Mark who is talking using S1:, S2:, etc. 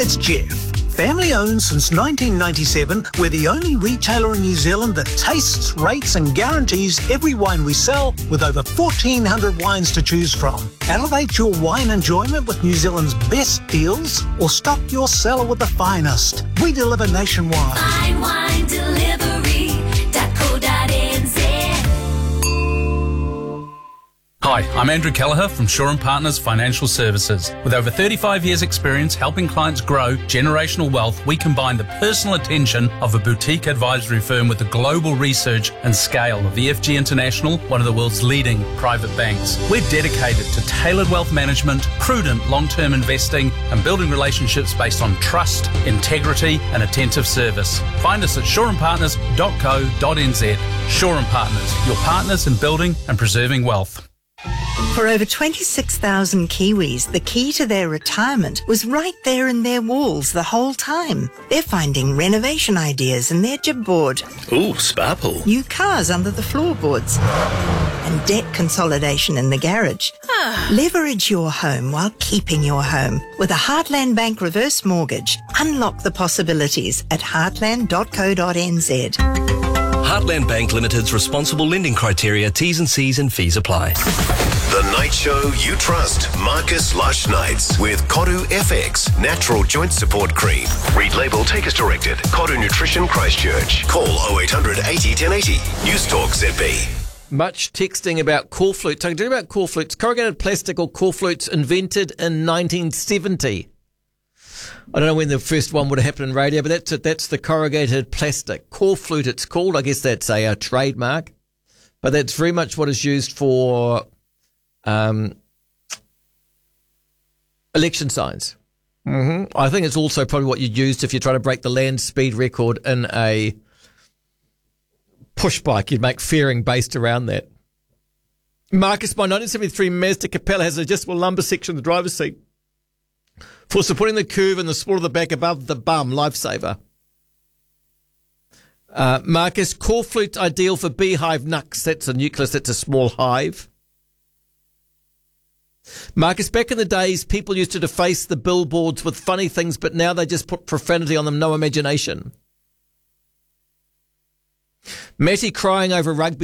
S1: It's Jeff. Family owned since 1997, we're the only retailer in New Zealand that tastes, rates and guarantees every wine we sell with over 1,400 wines to choose from. Elevate your wine enjoyment with New Zealand's best deals or stock your cellar with the finest. We deliver nationwide.
S2: Fine wine delivery.co.nz.
S3: Hi, I'm Andrew Kelleher from Shaw & Partners Financial Services. With over 35 years' experience helping clients grow generational wealth, we combine the personal attention of a boutique advisory firm with the global research and scale of the FG International, one of the world's leading private banks. We're dedicated to tailored wealth management, prudent long-term investing, and building relationships based on trust, integrity, and attentive service. Find us at shawandpartners.co.nz. Shaw & Partners, your partners in building and preserving wealth.
S4: For over 26,000 Kiwis, the key to their retirement was right there in their walls the whole time. They're finding renovation ideas in their jib board.
S5: Ooh, sparkle.
S4: New cars under the floorboards. And debt consolidation in the garage. Leverage your home while keeping your home. With a Heartland Bank reverse mortgage, unlock the possibilities at heartland.co.nz.
S5: Heartland Bank Limited's responsible lending criteria, T's and C's and fees apply.
S6: The night show you trust. Marcus Lush Nights with Koru FX Natural Joint Support Cream. Read label, take as directed. Koru Nutrition Christchurch. Call 0800 80 1080. News Talk ZB.
S7: Much texting about core flutes. Talking about core flutes. Corrugated plastic or core flutes invented in 1970. I don't know when the first one would have happened in radio, but that's it. That's the corrugated plastic. Core flute it's called. I guess that's a trademark. But that's very much what is used for election signs. I think it's also probably what you used if you're trying to break the land speed record in a push bike. You'd make fairing based around that. Marcus, my 1973 Mazda Capella has an adjustable lumbar section in the driver's seat for supporting the curve and the support of the back above the bum. Lifesaver. Marcus, core flute ideal for beehive nucs. That's a nucleus. That's a small hive. Marcus, back in the days, people used to deface the billboards with funny things, but now they just put profanity on them. No imagination. Matty crying over rugby.